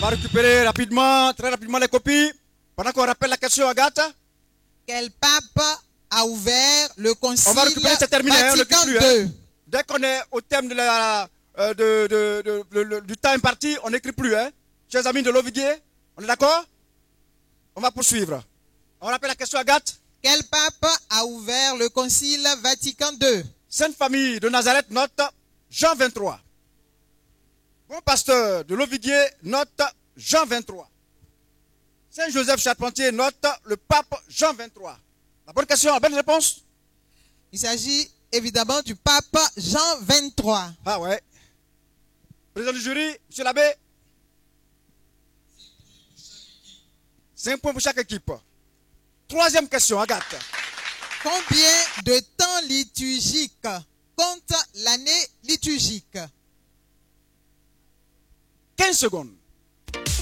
va récupérer rapidement, très rapidement les copies. Pendant qu'on rappelle la question, Agathe. Quel pape a ouvert le concile On va récupérer, c'est terminé, hein, on ne Vatican l'écrit plus. II? Hein. Dès qu'on est au thème de du temps imparti, on n'écrit plus. Hein. Chers amis de l'Ovidier, on est d'accord? On va poursuivre. On rappelle la question, Agathe. Quel pape a ouvert le concile Vatican II? Sainte Famille de Nazareth note Jean 23. Bon pasteur de l'Ovidier note Jean 23. Saint Joseph Charpentier note le pape Jean 23. La bonne question, la bonne réponse? Il s'agit évidemment du pape Jean 23. Ah ouais. Président du jury, monsieur l'abbé. 5 points pour chaque équipe. Troisième question, Agathe. Combien de temps liturgique compte l'année liturgique? 15 secondes.